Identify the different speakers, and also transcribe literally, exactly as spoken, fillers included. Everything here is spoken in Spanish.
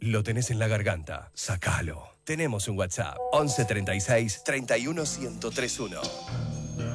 Speaker 1: Lo tenés en la garganta. Sacalo. Tenemos un WhatsApp. once treinta y seis, treinta y uno, ciento treinta y uno.